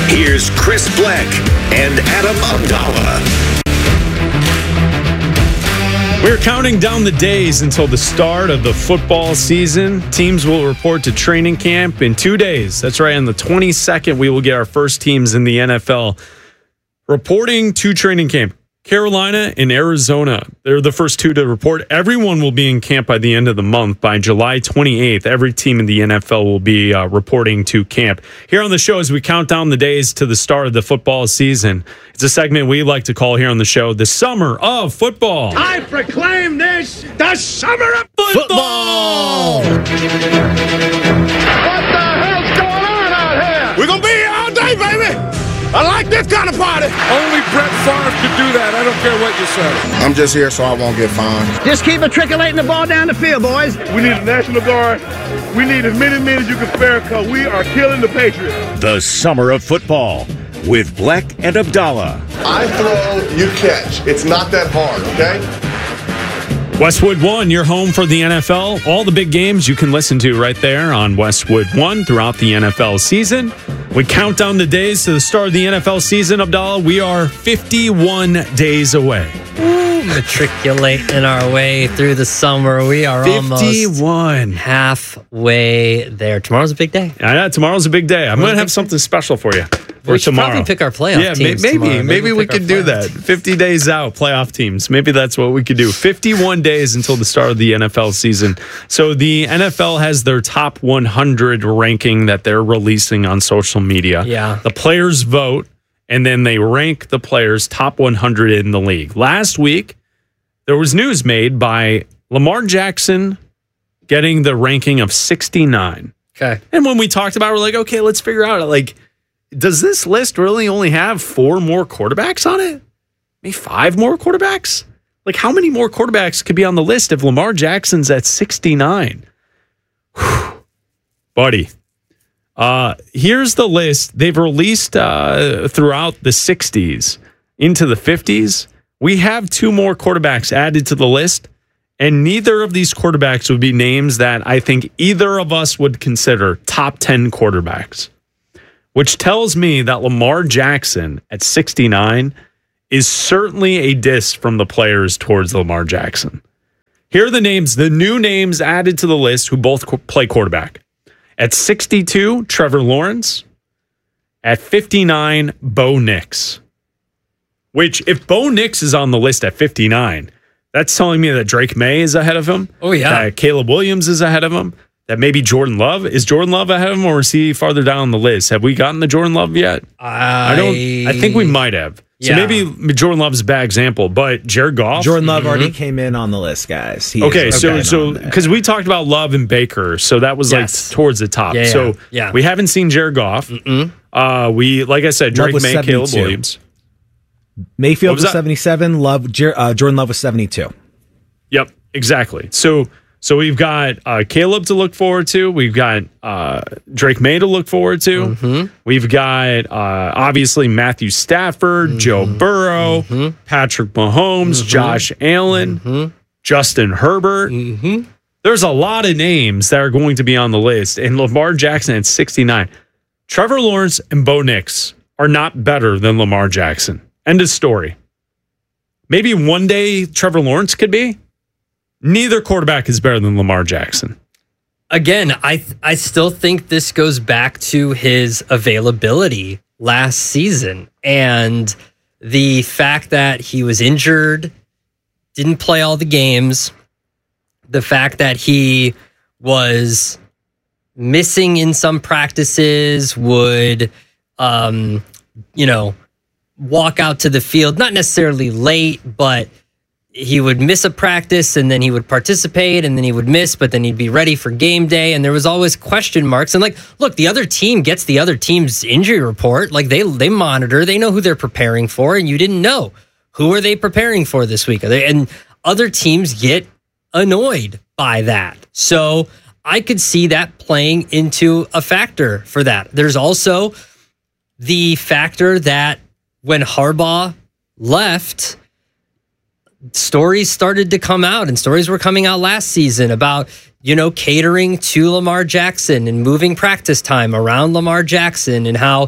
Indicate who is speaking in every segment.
Speaker 1: Here's Chris Black and Adam Abdallah.
Speaker 2: We're counting down the days until the start of the football season. Teams will report to training camp in 2 days. That's right, on the 22nd, we will get our first teams in the NFL reporting to training camp. Carolina and Arizona, they're the first two to report. Everyone will be in camp by the end of the month. By July 28th, every team in the NFL will be reporting to camp. Here on the show, as we count down the days to the start of the football season, it's a segment we like to call here on the show, the Summer of Football.
Speaker 3: I proclaim this the Summer of
Speaker 2: Football!
Speaker 3: What the hell's going on out here? We're going to be here all day, baby. I like this kind of party. Only Brett Favre could do that. I don't care what you say.
Speaker 4: I'm just here so I won't get fined.
Speaker 5: Just keep matriculating the ball down the field, boys.
Speaker 3: We need the National Guard. We need as many men as you can spare because we are killing the Patriots.
Speaker 1: The Summer of Football with Black and Abdallah.
Speaker 4: I throw, you catch. It's not that hard, okay?
Speaker 2: Westwood One, your home for the NFL. All the big games you can listen to right there on Westwood One throughout the NFL season. We count down the days to the start of the NFL season, Abdallah. We are 51 days away.
Speaker 6: Matriculating our way through the summer. We are
Speaker 2: 51.
Speaker 6: Almost halfway there. Tomorrow's a big day.
Speaker 2: Yeah, tomorrow's a big day. I'm going to have something special for you.
Speaker 6: We should probably pick our playoff teams tomorrow.
Speaker 2: Maybe we could do that. 50 days out, playoff teams. Maybe that's what we could do. 51 days until the start of the NFL season. So the NFL has their top 100 ranking that they're releasing on social media.
Speaker 6: Yeah.
Speaker 2: The players vote, and then they rank the players top 100 in the league. Last week, there was news made by Lamar Jackson getting the ranking of 69.
Speaker 6: Okay.
Speaker 2: And when we talked about it, we're like, okay, let's figure out, like, does this list really only have 4 more quarterbacks on it? Maybe 5 more quarterbacks? Like, how many more quarterbacks could be on the list if Lamar Jackson's at 69? Whew. Buddy. Here's the list. They've released throughout the 60s into the 50s. We have 2 more quarterbacks added to the list, and neither of these quarterbacks would be names that I think either of us would consider top 10 quarterbacks. Which tells me that Lamar Jackson at 69 is certainly a diss from the players towards Lamar Jackson. Here are the names, the new names added to the list who both play quarterback. At 62, Trevor Lawrence. At 59, Bo Nix. Which, if Bo Nix is on the list at 59, that's telling me that Drake May is ahead of him.
Speaker 6: Oh, yeah.
Speaker 2: That Caleb Williams is ahead of him. That maybe Jordan Love. Is Jordan Love ahead of him, or is he farther down the list? Have we gotten the Jordan Love yet? I think we might have. So
Speaker 6: Yeah.
Speaker 2: maybe Jordan Love's a bad example, but Jared Goff.
Speaker 7: Jordan Love already came in on the list, guys. He
Speaker 2: Okay,
Speaker 7: is
Speaker 2: so because we talked about Love and Baker, so that was
Speaker 6: Yes.
Speaker 2: like towards the top.
Speaker 6: Yeah,
Speaker 2: so
Speaker 6: yeah.
Speaker 2: we haven't seen Jared Goff. We, like I said,
Speaker 7: Love
Speaker 2: Drake
Speaker 7: was
Speaker 2: May,
Speaker 7: 72.
Speaker 2: Caleb Williams.
Speaker 7: Mayfield
Speaker 2: What was
Speaker 7: was
Speaker 2: that?
Speaker 7: 77. Jordan Love was 72.
Speaker 2: Yep, exactly. So we've got Caleb to look forward to. We've got Drake May to look forward to. We've got obviously Matthew Stafford, Joe Burrow, Patrick Mahomes, Josh Allen, Justin Herbert. There's a lot of names that are going to be on the list. And Lamar Jackson at 69. Trevor Lawrence and Bo Nix are not better than Lamar Jackson. End of story. Maybe one day Trevor Lawrence could be. Neither quarterback is better than Lamar Jackson.
Speaker 6: Again, I still think this goes back to his availability last season and the fact that he was injured, didn't play all the games, the fact that he was missing in some practices, would, walk out to the field, not necessarily late, but he would miss a practice and then he would participate and then he would miss, but then he'd be ready for game day. And there was always question marks. And like, look, the other team gets the other team's injury report. Like they monitor, they know who they're preparing for, and you didn't know. Who are they preparing for this week? And other teams get annoyed by that. So I could see that playing into a factor for that. There's also the factor that when Harbaugh left, stories started to come out, and stories were coming out last season about, catering to Lamar Jackson and moving practice time around Lamar Jackson, and how,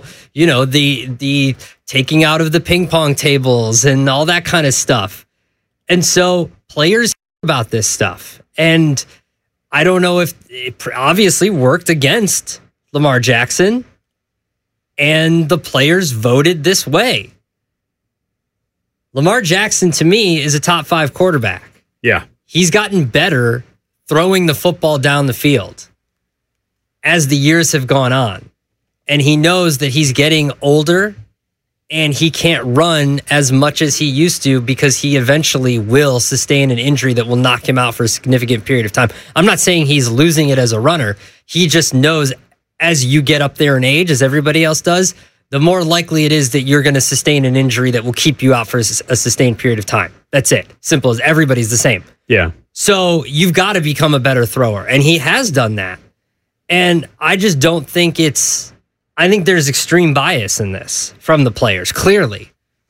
Speaker 6: the taking out of the ping pong tables and all that kind of stuff. And so players about this stuff. And I don't know if it obviously worked against Lamar Jackson, and the players voted this way. Lamar Jackson, to me, is a top 5 quarterback.
Speaker 2: Yeah.
Speaker 6: He's gotten better throwing the football down the field as the years have gone on. And he knows that he's getting older and he can't run as much as he used to, because he eventually will sustain an injury that will knock him out for a significant period of time. I'm not saying he's losing it as a runner. He just knows as you get up there in age, as everybody else does, the more likely it is that you're going to sustain an injury that will keep you out for a sustained period of time. That's it. Simple as everybody's the same.
Speaker 2: Yeah.
Speaker 6: So you've got to become a better thrower. And he has done that. And I just don't think I think there's extreme bias in this from the players, clearly.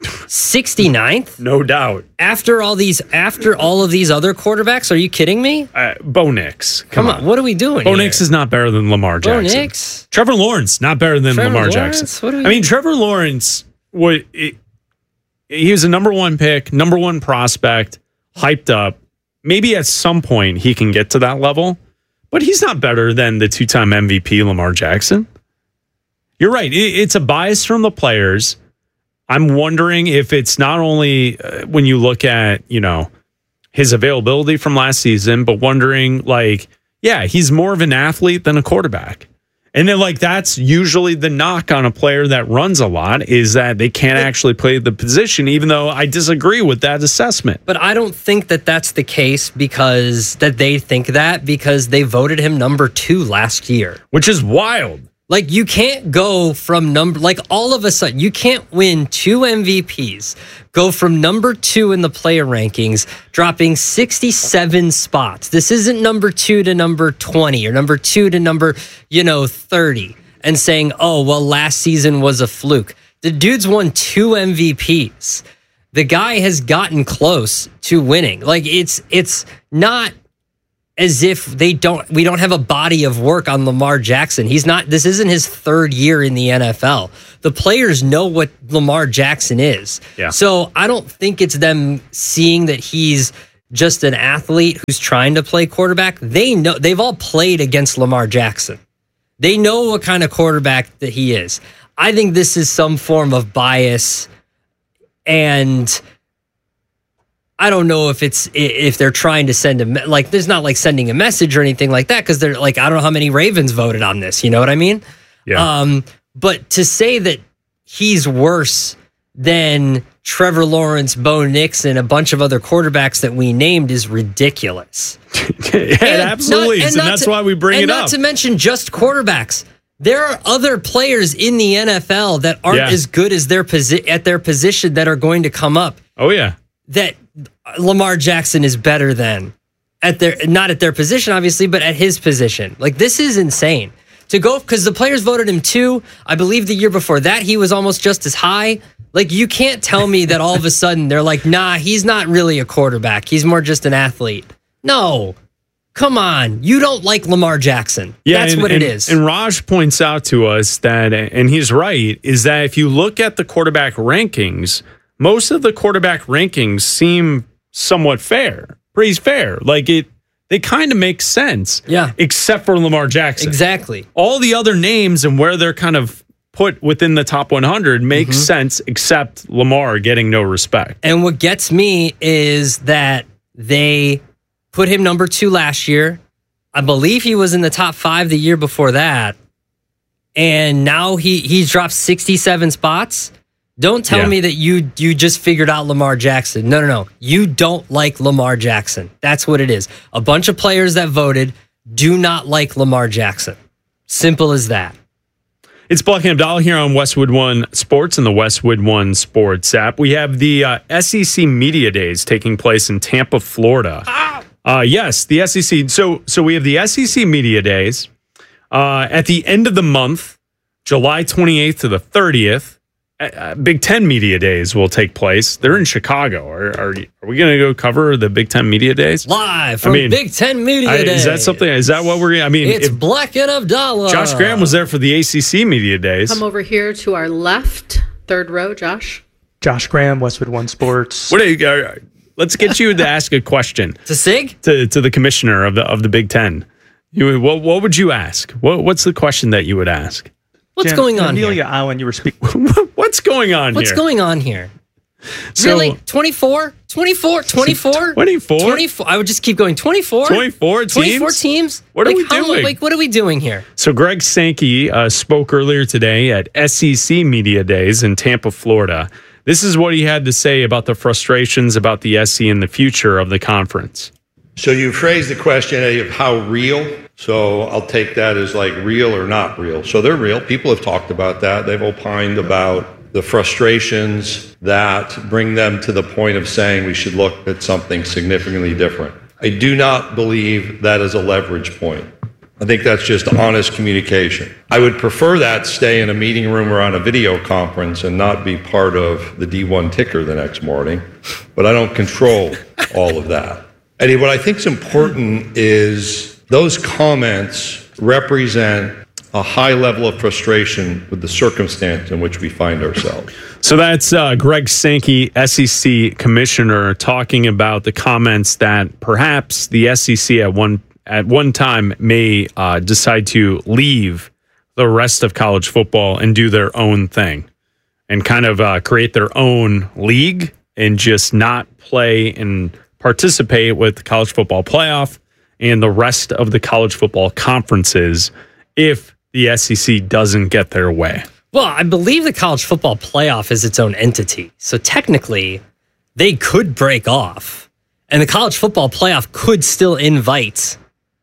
Speaker 6: 69th?
Speaker 2: No doubt.
Speaker 6: After all of these other quarterbacks? Are you kidding me?
Speaker 2: Bo Nix.
Speaker 6: Come on. What are we doing
Speaker 2: Bo
Speaker 6: here?
Speaker 2: Nix is not better than Lamar Jackson.
Speaker 6: Bo Nix?
Speaker 2: Trevor Lawrence, not better than Lamar
Speaker 6: Lawrence?
Speaker 2: Jackson. Trevor Lawrence, he was a number 1 pick, number 1 prospect, hyped up. Maybe at some point he can get to that level, but he's not better than the 2-time MVP Lamar Jackson. You're right. It's a bias from the players. I'm wondering if it's not only when you look at, his availability from last season, but wondering he's more of an athlete than a quarterback. And then that's usually the knock on a player that runs a lot, is that they can't actually play the position, even though I disagree with that assessment.
Speaker 6: But I don't think that that's the case because they voted him number 2 last year.
Speaker 2: Which is wild.
Speaker 6: You can't go from all of a sudden, you can't win 2 MVPs, go from number 2 in the player rankings, dropping 67 spots. This isn't number 2 to number 20 or number 2 to number, 30, and saying, oh, well, last season was a fluke. The dude's won 2 MVPs. The guy has gotten close to winning. It's not as if we don't have a body of work on Lamar Jackson. This isn't his 3rd year in the NFL. The players know what Lamar Jackson is.
Speaker 2: Yeah.
Speaker 6: So I don't think it's them seeing that he's just an athlete who's trying to play quarterback. They know, they've all played against Lamar Jackson. They know what kind of quarterback that he is. I think this is some form of bias, and I don't know if they're trying to send there's not sending a message or anything like that, because they're I don't know how many Ravens voted on this. You know what I mean?
Speaker 2: Yeah.
Speaker 6: But to say that he's worse than Trevor Lawrence, Bo Nix, and a bunch of other quarterbacks that we named is ridiculous.
Speaker 2: It absolutely is, and that's why we bring it up.
Speaker 6: Not to mention just quarterbacks. There are other players in the NFL that aren't as good as at their position that are going to come up.
Speaker 2: Oh, yeah.
Speaker 6: That Lamar Jackson is better than not at their position, obviously, but at his position. This is insane to go, because the players voted him 2. I believe the year before that, he was almost just as high. You can't tell me that all of a sudden they're nah, he's not really a quarterback. He's more just an athlete. No, come on. You don't like Lamar Jackson. Yeah, that's what it is.
Speaker 2: And Raj points out to us that, and he's right, is that if you look at the quarterback rankings, most of the quarterback rankings seem somewhat fair, pretty fair. They kind of make sense.
Speaker 6: Yeah.
Speaker 2: Except for Lamar Jackson.
Speaker 6: Exactly.
Speaker 2: All the other names and where they're kind of put within the top 100 makes sense, except Lamar getting no respect.
Speaker 6: And what gets me is that they put him number 2 last year. I believe he was in the top 5 the year before that. And now he's dropped 67 spots. Don't tell me that you just figured out Lamar Jackson. No. You don't like Lamar Jackson. That's what it is. A bunch of players that voted do not like Lamar Jackson. Simple as that.
Speaker 2: It's Buck and Abdallah here on Westwood One Sports and the Westwood One Sports app. We have the SEC Media Days taking place in Tampa, Florida. Yes, the SEC. So we have the SEC Media Days at the end of the month, July 28th to the 30th. Big Ten Media Days will take place. They're in Chicago. Are we going to go cover the Big Ten Media Days?
Speaker 6: Live from Big Ten Media Days.
Speaker 2: Is that what we're going to,
Speaker 6: it's Black and Abdallah.
Speaker 2: Josh Graham was there for the ACC Media Days.
Speaker 8: Come over here to our left, third row, Josh.
Speaker 9: Josh Graham, Westwood One Sports.
Speaker 2: What are you, let's get you to ask a question.
Speaker 6: To Sig?
Speaker 2: To the commissioner of the Big Ten. What would you ask? What's the question that you would ask?
Speaker 6: What's going on
Speaker 9: Amelia
Speaker 6: here?
Speaker 9: Island, you were speaking.
Speaker 2: What's going on here?
Speaker 6: What's going on here?
Speaker 2: So,
Speaker 6: really? 24? 24? 24?
Speaker 2: 24?
Speaker 6: 24? I would just keep going. 24?
Speaker 2: 24 teams?
Speaker 6: 24 teams?
Speaker 2: What are we doing?
Speaker 6: What are we doing here?
Speaker 2: So Greg Sankey spoke earlier today at SEC Media Days in Tampa, Florida. This is what he had to say about the frustrations about the SC and the future of the conference.
Speaker 10: So you phrased the question of how real. So I'll take that as like real or not real. So they're real. People have talked about that. They've opined about the frustrations that bring them to the point of saying we should look at something significantly different. I do not believe that is a leverage point. I think that's just honest communication. I would prefer that stay in a meeting room or on a video conference and not be part of the D1 ticker the next morning. But I don't control all of that. Eddie, what I think is important is those comments represent a high level of frustration with the circumstance in which we find ourselves.
Speaker 2: So that's Greg Sankey, SEC commissioner, talking about the comments that perhaps the SEC at one time may decide to leave the rest of college football and do their own thing and kind of create their own league and just not play and participate with the college football playoff and the rest of the college football conferences if the SEC doesn't get their way.
Speaker 6: Well, I believe the college football playoff is its own entity. So technically, they could break off and the college football playoff could still invite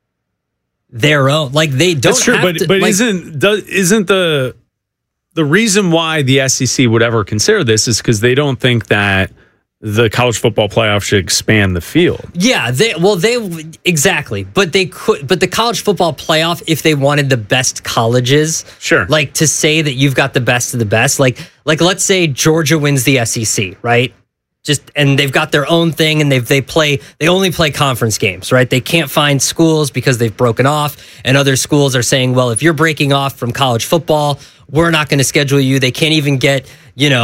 Speaker 6: their own. Like they don't
Speaker 2: That's true,
Speaker 6: have to,
Speaker 2: but
Speaker 6: like,
Speaker 2: isn't the reason why the SEC would ever consider this is because they don't think that the college football playoff should expand the field.
Speaker 6: Yeah, they exactly. But they could. But the college football playoff, if they wanted the best colleges,
Speaker 2: sure.
Speaker 6: Like to say that you've got the best of the best. Like let's say Georgia wins the SEC, right? And they've got their own thing, and they only play conference games, right? They can't find schools because they've broken off, and other schools are saying, well, if you're breaking off from college football, we're not going to schedule you. They can't even get,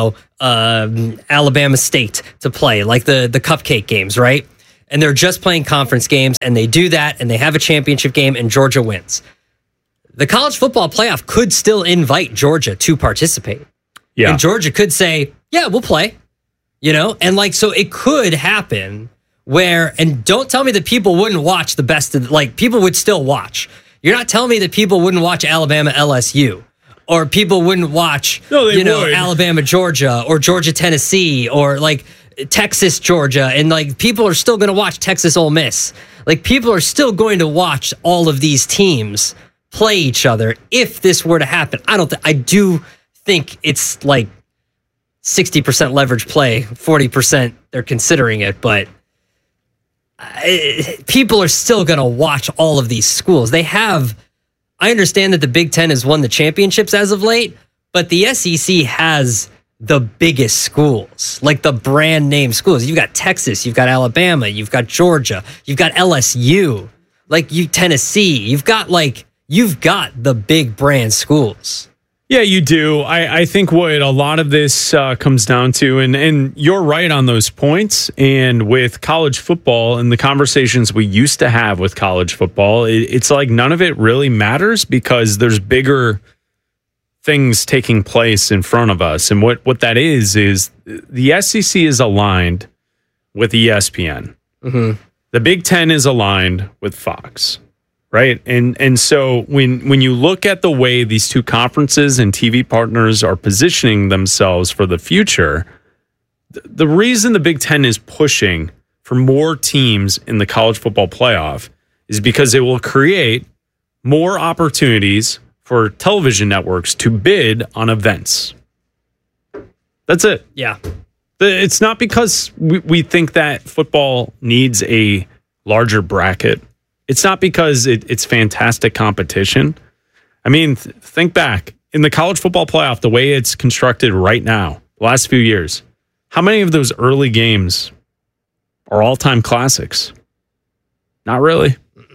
Speaker 6: Alabama State to play, like the cupcake games, right? And they're just playing conference games, and they do that, and they have a championship game, and Georgia wins. The college football playoff could still invite Georgia to participate.
Speaker 2: Yeah.
Speaker 6: And Georgia could say, yeah, we'll play. And so it could happen where, and don't tell me that people wouldn't watch the best of, people would still watch. You're not telling me that people wouldn't watch Alabama LSU or people wouldn't watch,
Speaker 2: would.
Speaker 6: Alabama Georgia or Georgia Tennessee or Texas Georgia. And people are still going to watch Texas Ole Miss. People are still going to watch all of these teams play each other if this were to happen. I do think it's 60% leverage play, 40% they're considering it, but people are still going to watch all of these schools. I understand that the Big Ten has won the championships as of late, but the SEC has the biggest schools, the brand name schools. You've got Texas, you've got Alabama, you've got Georgia, you've got LSU, Tennessee. You've got the big brand schools.
Speaker 2: Yeah, you do. I think what a lot of this comes down to, and you're right on those points, and with college football and the conversations we used to have with college football, it's like none of it really matters because there's bigger things taking place in front of us. And what that is the SEC is aligned with ESPN. Mm-hmm. The Big Ten is aligned with Fox. Right. And so when you look at the way these two conferences and TV partners are positioning themselves for the future, the reason the Big Ten is pushing for more teams in the college football playoff is because it will create more opportunities for television networks to bid on events. That's it.
Speaker 6: Yeah.
Speaker 2: It's not because we think that football needs a larger bracket. It's not because it's fantastic competition. I mean, think back. in the college football playoff, the way it's constructed right now, the last few years, how many of those early games are all-time classics? Not really.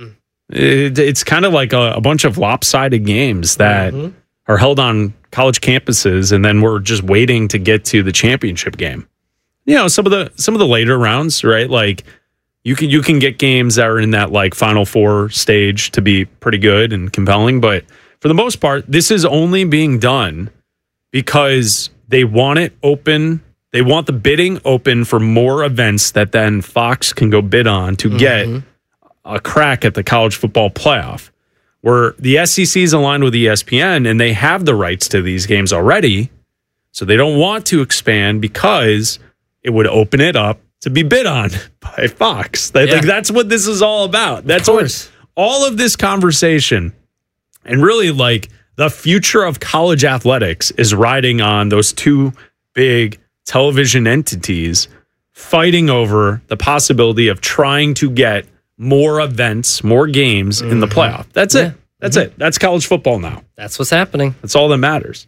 Speaker 2: It's kind of like a bunch of lopsided games that are held on college campuses, and then we're just waiting to get to the championship game. You know, some of the later rounds, right? Like you can get games that are in that like Final Four stage to be pretty good and compelling, but for the most part, this is only being done because they want it open. They want the bidding open for more events that then Fox can go bid on to get a crack at the college football playoff, where the SEC is aligned with ESPN and they have the rights to these games already. So they don't want to expand because it would open it up to be bid on by Fox. Like that's what this is all about. That's what all of this conversation and really like the future of college athletics is riding on those two big television entities fighting over the possibility of trying to get more events, more games in the playoff. That's it. That's it. That's college football now.
Speaker 6: That's what's happening.
Speaker 2: That's all that matters.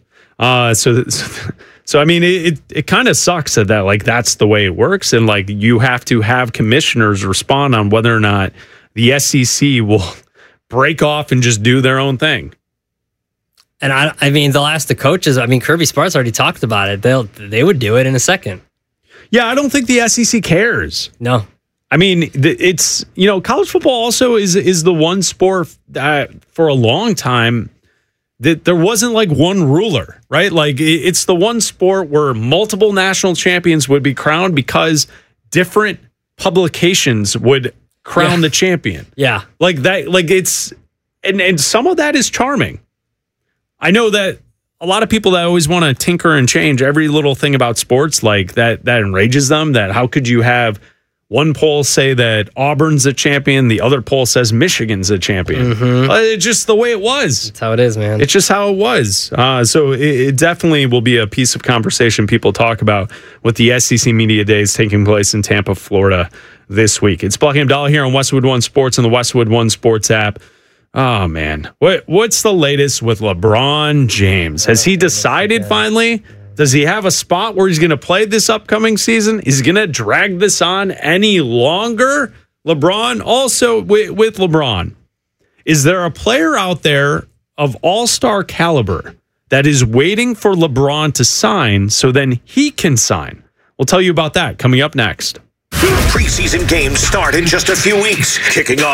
Speaker 2: So I mean, it kind of sucks that like that's the way it works, and like you have to have commissioners respond on whether or not the SEC will break off and just do their own thing.
Speaker 6: And I mean, they'll ask the coaches. I mean, Kirby Smart's already talked about it. They would do it in a second.
Speaker 2: Yeah, I don't think the SEC cares.
Speaker 6: No.
Speaker 2: I mean, it's, you know, college football also is the one sport that for a long time that there wasn't like one ruler, right? Like it's the one sport where multiple national champions would be crowned because different publications would crown the champion.
Speaker 6: Yeah.
Speaker 2: Like that, like it's, and some of that is charming. I know that a lot of people that always want to tinker and change every little thing about sports, like that enrages them. That how could you have one poll say that Auburn's a champion, the other poll says Michigan's a champion? It's just the way it was.
Speaker 6: That's how it is, man.
Speaker 2: It's just how it was. So it definitely will be a piece of conversation people talk about with the SEC Media Days taking place in Tampa, Florida this week. It's Plucking Abdallah here on Westwood One Sports and the Westwood One Sports app. Oh, man. What's the latest with LeBron James? Has he decided finally? Does he have a spot where he's going to play this upcoming season? Is he going to drag this on any longer? LeBron, also with LeBron, is there a player out there of all-star caliber that is waiting for LeBron to sign so then he can sign? We'll tell you about that coming up next.
Speaker 1: Preseason games start in just a few weeks, kicking off